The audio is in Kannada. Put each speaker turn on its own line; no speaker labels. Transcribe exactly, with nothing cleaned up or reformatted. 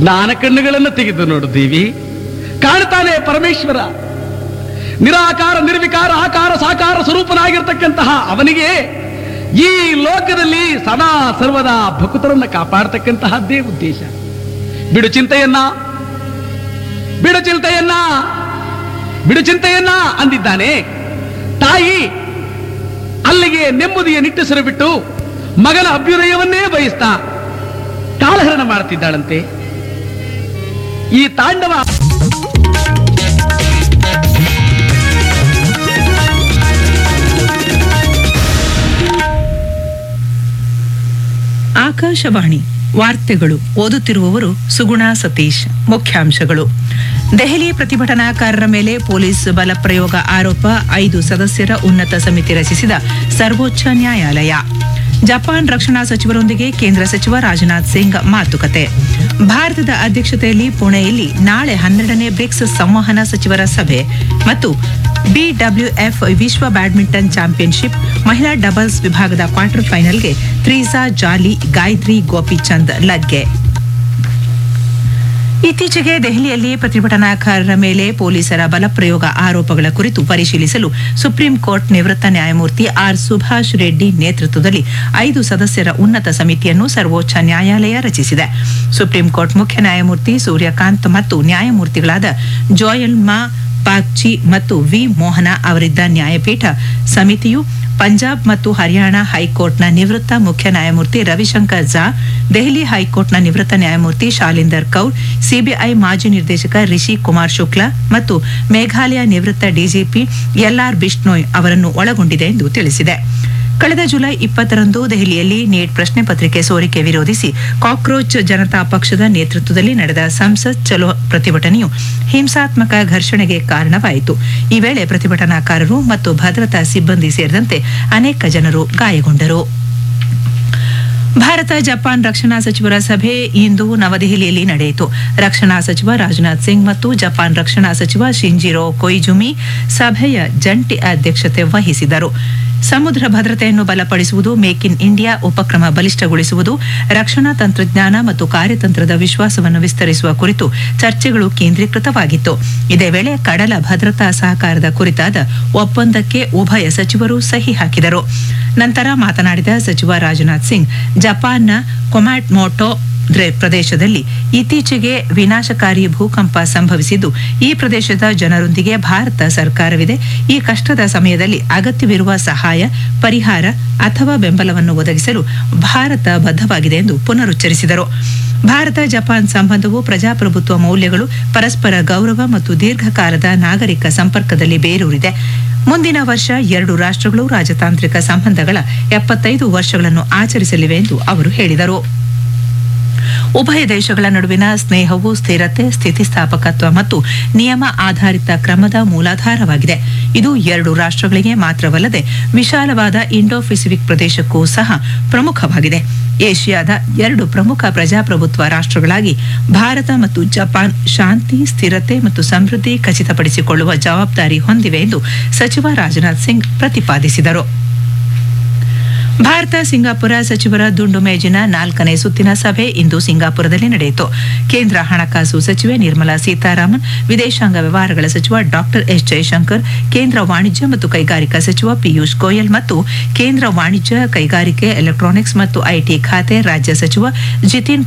ಜ್ಞಾನ ಕಣ್ಣುಗಳನ್ನು ತೆಗೆದು ನೋಡು ದೇವಿ, ಕಾಣ್ತಾನೆ ಪರಮೇಶ್ವರ. ನಿರಾಕಾರ ನಿರ್ವಿಕಾರ ಆಕಾರ ಸಾಕಾರ ಸ್ವರೂಪನಾಗಿರ್ತಕ್ಕಂತಹ ಅವನಿಗೆ ಈ ಲೋಕದಲ್ಲಿ ಸದಾ ಸರ್ವದಾ ಭಕ್ತರನ್ನು ಕಾಪಾಡತಕ್ಕಂತಹದ್ದೇ ಉದ್ದೇಶ. ಬಿಡು ಚಿಂತೆಯನ್ನ ಬಿಡು ಚಿಂತೆಯನ್ನ ಬಿಡು ಚಿಂತೆಯನ್ನ ಅಂದಿದ್ದಾನೆ. ತಾಯಿ ಅಲ್ಲಿಗೆ ನೆಮ್ಮದಿಯ ನಿಟ್ಟುಸಿರು ಬಿಟ್ಟು ಮಗನ ಅಭ್ಯುದಯವನ್ನೇ ಬಯಸ್ತಾ ಕಾಲಹರಣ ಮಾಡುತ್ತಿದ್ದಾಳಂತೆ. ಈ ತಾಂಡವ
ಆಕಾಶವಾಣಿ ವಾರ್ತೆಗಳು. ಓದುತ್ತಿರುವವರು ಸುಗುಣ ಸತೀಶ್. ಮುಖ್ಯಾಂಶಗಳು: ದೆಹಲಿ ಪ್ರತಿಭಟನಾಕಾರರ ಮೇಲೆ ಪೊಲೀಸ್ ಬಲಪ್ರಯೋಗ ಆರೋಪ, ಐದು ಸದಸ್ಯರ ಉನ್ನತ ಸಮಿತಿ ರಚಿಸಿದ ಸರ್ವೋಚ್ಚ ನ್ಯಾಯಾಲಯ. ಜಪಾನ್ ರಕ್ಷಣಾ ಸಚಿವರೊಂದಿಗೆ ಕೇಂದ್ರ ಸಚಿವ ರಾಜನಾಥ್ ಸಿಂಗ್ ಮಾತುಕತೆ. ಭಾರತದ ಅಧ್ಯಕ್ಷತೆಯಲ್ಲಿ ಪುಣೆಯಲ್ಲಿ ನಾಳೆ ಹನ್ನೆರಡನೇ ಬ್ರಿಕ್ಸ್ ಸಂವಹನ ಸಚಿವರ ಸಭೆ ಮತ್ತು ಬಿಡಬ್ಲ್ಯೂಎಫ್ ವಿಶ್ವ ಬ್ಯಾಡ್ಮಿಂಟನ್ ಚಾಂಪಿಯನ್ಶಿಪ್ ಮಹಿಳಾ ಡಬಲ್ಸ್ ವಿಭಾಗದ ಕ್ವಾರ್ಟರ್ ಫೈನಲ್ಗೆ ತ್ರೀಸಾ ಜಾಲಿ, ಗಾಯತ್ರಿ ಗೋಪಿಚಂದ್ ಲಗ್ಗೆ. ಇತ್ತೀಚೆಗೆ ದೆಹಲಿಯಲ್ಲಿ ಪ್ರತಿಭಟನಾಕಾರರ ಮೇಲೆ ಪೊಲೀಸರ ಬಲಪ್ರಯೋಗ ಆರೋಪಗಳ ಕುರಿತು ಪರಿಶೀಲಿಸಲು ಸುಪ್ರೀಂ ಕೋರ್ಟ್ ನಿವೃತ್ತ ನ್ಯಾಯಮೂರ್ತಿ ಆರ್ ಸುಭಾಷ್ ರೆಡ್ಡಿ ನೇತೃತ್ವದಲ್ಲಿ ಐದು ಸದಸ್ಯರ ಉನ್ನತ ಸಮಿತಿಯನ್ನು ಸರ್ವೋಚ್ಚ ನ್ಯಾಯಾಲಯ ರಚಿಸಿದೆ. ಸುಪ್ರೀಂ ಕೋರ್ಟ್ ಮುಖ್ಯ ನ್ಯಾಯಮೂರ್ತಿ ಸೂರ್ಯಕಾಂತ್ ಮತ್ತು ನ್ಯಾಯಮೂರ್ತಿಗಳಾದ ಜೋಯಲ್ಮಾ ಪಾಕ್ಚಿ ಮತ್ತು ವಿ ಮೋಹನ ಅವರಿದ್ದ ನ್ಯಾಯಪೀಠ ಸಮಿತಿಯು ಪಂಜಾಬ್ ಮತ್ತು ಹರಿಯಾಣ ಹೈಕೋರ್ಟ್ನ ನಿವೃತ್ತ ಮುಖ್ಯ ನ್ಯಾಯಮೂರ್ತಿ ರವಿಶಂಕರ್ ಝಾ, ದೆಹಲಿ ಹೈಕೋರ್ಟ್ನ ನಿವೃತ್ತ ನ್ಯಾಯಮೂರ್ತಿ ಶಾಲಿಂದರ್ ಕೌರ್, ಸಿಬಿಐ ಮಾಜಿ ನಿರ್ದೇಶಕ ರಿಷಿ ಕುಮಾರ್ ಶುಕ್ಲಾ ಮತ್ತು ಮೇಘಾಲಯ ನಿವೃತ್ತ ಡಿಜಿಪಿ ಎಲ್ಆರ್ ಬಿಷ್ಣೋಯ್ ಅವರನ್ನು ಒಳಗೊಂಡಿದೆ ಎಂದು ತಿಳಿಸಿದೆ. ಕಳೆದ ಜುಲೈ ಇಪ್ಪತ್ತರಂದು ದೆಹಲಿಯಲ್ಲಿ ನೀಟ್ ಪ್ರಶ್ನೆ ಪತ್ರಿಕೆ ಸೋರಿಕೆ ವಿರೋಧಿಸಿ ಕಾಕ್ರೋಚ್ ಜನತಾ ಪಕ್ಷದ ನೇತೃತ್ವದಲ್ಲಿ ನಡೆದ ಸಂಸತ್ ಚಲೋ ಪ್ರತಿಭಟನೆಯು ಹಿಂಸಾತ್ಮಕ ಘರ್ಷಣೆಗೆ ಕಾರಣವಾಯಿತು. ಈ ವೇಳೆ ಪ್ರತಿಭಟನಾಕಾರರು ಮತ್ತು ಭದ್ರತಾ ಸಿಬ್ಬಂದಿ ಸೇರಿದಂತೆ ಅನೇಕ ಜನರು ಗಾಯಗೊಂಡರು. ಭಾರತ ಜಪಾನ್ ರಕ್ಷಣಾ ಸಚಿವರ ಸಭೆ ಇಂದು ನವದೆಹಲಿಯಲ್ಲಿ ನಡೆಯಿತು. ರಕ್ಷಣಾ ಸಚಿವ ರಾಜನಾಥ್ ಸಿಂಗ್ ಮತ್ತು ಜಪಾನ್ ರಕ್ಷಣಾ ಸಚಿವ ಶಿಂಜಿರೋ ಕೊಯಿಜುಮಿ ಸಭೆಯ ಜಂಟಿ ಅಧ್ಯಕ್ಷತೆ ವಹಿಸಿದರು. ಸಮುದ್ರ ಭದ್ರತೆಯನ್ನು ಬಲಪಡಿಸುವುದು, ಮೇಕ್ ಇನ್ ಇಂಡಿಯಾ ಉಪಕ್ರಮ ಬಲಿಷ್ಠಗೊಳಿಸುವುದು, ರಕ್ಷಣಾ ತಂತ್ರಜ್ಞಾನ ಮತ್ತು ಕಾರ್ಯತಂತ್ರದ ವಿಶ್ವಾಸವನ್ನು ವಿಸ್ತರಿಸುವ ಕುರಿತು ಚರ್ಚೆಗಳು ಕೇಂದ್ರೀಕೃತವಾಗಿತ್ತು. ಇದೇ ವೇಳೆ ಕಡಲ ಭದ್ರತಾ ಸಹಕಾರದ ಕುರಿತಾದ ಒಪ್ಪಂದಕ್ಕೆ ಉಭಯ ಸಚಿವರು ಸಹಿ ಹಾಕಿದರು. ನಂತರ ಮಾತನಾಡಿದ ಸಚಿವ ರಾಜನಾಥ್ ಸಿಂಗ್, ಜಪಾನ್ನ ಕೊಮ್ಯಾಟೊಮೊಟೊ ಪ್ರದೇಶದಲ್ಲಿ ಇತ್ತೀಚೆಗೆ ವಿನಾಶಕಾರಿ ಭೂಕಂಪ ಸಂಭವಿಸಿದ್ದು, ಈ ಪ್ರದೇಶದ ಜನರೊಂದಿಗೆ ಭಾರತ ಸರ್ಕಾರವಿದೆ. ಈ ಕಷ್ಟದ ಸಮಯದಲ್ಲಿ ಅಗತ್ಯವಿರುವ ಸಹಾಯ, ಪರಿಹಾರ ಅಥವಾ ಬೆಂಬಲವನ್ನು ಒದಗಿಸಲು ಭಾರತ ಬದ್ಧವಾಗಿದೆ ಎಂದು ಪುನರುಚ್ಚರಿಸಿದರು. ಭಾರತ ಜಪಾನ್ ಸಂಬಂಧವು ಪ್ರಜಾಪ್ರಭುತ್ವ ಮೌಲ್ಯಗಳು, ಪರಸ್ಪರ ಗೌರವ ಮತ್ತು ದೀರ್ಘಕಾಲದ ನಾಗರಿಕ ಸಂಪರ್ಕದಲ್ಲಿ ಬೇರೂರಿದೆ. ಮುಂದಿನ ವರ್ಷ ಎರಡು ರಾಷ್ಟ್ರಗಳು ರಾಜತಾಂತ್ರಿಕ ಸಂಬಂಧಗಳ ಎಪ್ಪತ್ತೈದು ವರ್ಷಗಳನ್ನು ಆಚರಿಸಲಿವೆ ಎಂದು ಅವರು ಹೇಳಿದರು. ಉಭಯ ದೇಶಗಳ ನಡುವಿನ ಸ್ನೇಹವು ಸ್ಥಿರತೆ, ಸ್ಥಿತಿಸ್ಥಾಪಕತ್ವ ಮತ್ತು ನಿಯಮ ಆಧಾರಿತ ಕ್ರಮದ ಮೂಲಾಧಾರವಾಗಿದೆ. ಇದು ಎರಡು ರಾಷ್ಟ್ರಗಳಿಗೆ ಮಾತ್ರವಲ್ಲದೆ ವಿಶಾಲವಾದ ಇಂಡೋ ಪೆಸಿಫಿಕ್ ಪ್ರದೇಶಕ್ಕೂ ಸಹ ಪ್ರಮುಖವಾಗಿದೆ. ಏಷ್ಯಾದ ಎರಡು ಪ್ರಮುಖ ಪ್ರಜಾಪ್ರಭುತ್ವ ರಾಷ್ಟ್ರಗಳಾಗಿ ಭಾರತ ಮತ್ತು ಜಪಾನ್ ಶಾಂತಿ, ಸ್ಥಿರತೆ ಮತ್ತು ಸಮೃದ್ಧಿ ಖಚಿತಪಡಿಸಿಕೊಳ್ಳುವ ಜವಾಬ್ದಾರಿ ಹೊಂದಿವೆ ಎಂದು ಸಚಿವ ರಾಜನಾಥ್ ಸಿಂಗ್ ಪ್ರತಿಪಾದಿಸಿದರು. ಭಾರತ ಸಿಂಗಾಪುರ ಸಚಿವರ ದುಂಡು ಮೇಜಿನ ನಾಲ್ಕನೇ ಸುತ್ತಿನ ಸಭೆ ಇಂದು ಸಿಂಗಾಪುರದಲ್ಲಿ ನಡೆಯಿತು. ಕೇಂದ್ರ ಹಣಕಾಸು ಸಚಿವೆ ನಿರ್ಮಲಾ ಸೀತಾರಾಮನ್, ವಿದೇಶಾಂಗ ವ್ಯವಹಾರಗಳ ಸಚಿವ ಡಾಕ್ಟರ್ ಎಸ್ ಜಯಶಂಕರ್, ಕೇಂದ್ರ ವಾಣಿಜ್ಯ ಮತ್ತು ಕೈಗಾರಿಕಾ ಸಚಿವ ಪಿಯೂಷ್ ಗೋಯಲ್ ಮತ್ತು ಕೇಂದ್ರ ವಾಣಿಜ್ಯ, ಕೈಗಾರಿಕೆ, ಎಲೆಕ್ಟ್ರಾನಿಕ್ಸ್ ಮತ್ತು ಐಟಿ ಖಾತೆ ರಾಜ್ಯ ಸಚಿವ ಜಿತಿನ್